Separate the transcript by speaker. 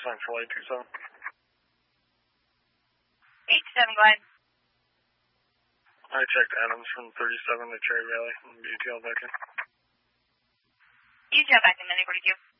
Speaker 1: sign for light 27.
Speaker 2: 87, go ahead.
Speaker 1: I checked Adams from 37 to Cherry Valley. BTL back in.
Speaker 2: BTL back in, then 42.